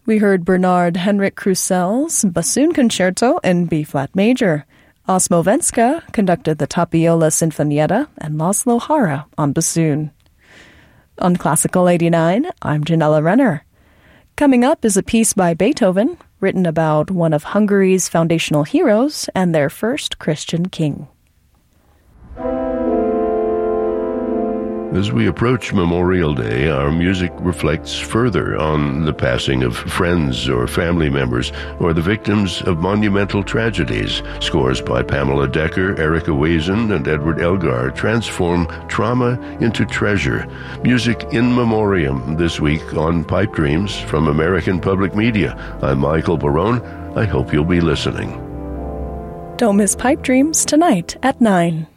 We heard Bernard Henrik Krusell's Bassoon Concerto in B-flat major. Osmo Venska conducted the Tapiola Sinfonietta and Laszlo Hara on bassoon. On Classical 89, I'm Janella Renner. Coming up is a piece by Beethoven, written about one of Hungary's foundational heroes and their first Christian king. As we approach Memorial Day, our music reflects further on the passing of friends or family members or the victims of monumental tragedies. Scores by Pamela Decker, Erica Wazen, and Edward Elgar transform trauma into treasure. Music in memoriam this week on Pipe Dreams from American Public Media. I'm Michael Barone. I hope you'll be listening. Don't miss Pipe Dreams tonight at 9.